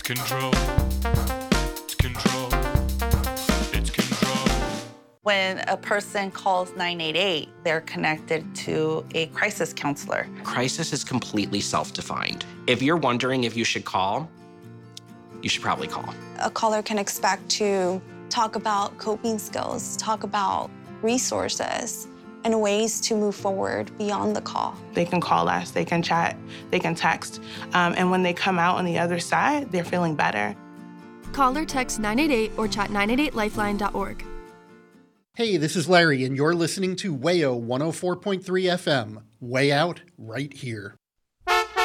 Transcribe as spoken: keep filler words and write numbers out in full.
control. It's control. It's control. When a person calls nine eight eight, they're connected to a crisis counselor. Crisis is completely self-defined. If you're wondering if you should call, you should probably call. A caller can expect to talk about coping skills, talk about resources, and ways to move forward beyond the call. They can call us, they can chat, they can text, um, and when they come out on the other side, they're feeling better. Call or text nine eight eight or chat nine eight eight lifeline dot org. Hey, this is Larry, and you're listening to W A Y O one oh four point three F M. Way out, right here.